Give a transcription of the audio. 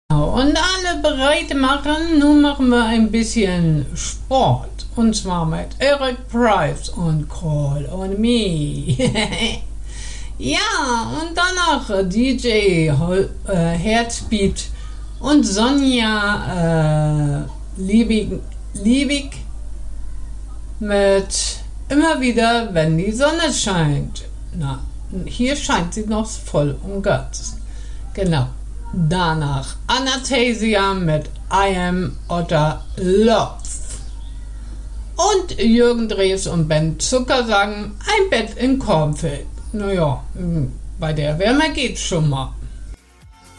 Und alle bereit machen, nun machen wir ein bisschen Sport. Und zwar mit Eric Price und Call on Me. Ja, und danach DJ Herzbeat und Sonja Liebig mit Immer wieder, wenn die Sonne scheint. Na, hier scheint sie noch voll und ganz. Genau. Danach Anastasia mit I Am Otter Love. Und Jürgen Drews und Ben Zucker sagen Ein Bett im Kornfeld. Naja, bei der Wärme geht's schon mal.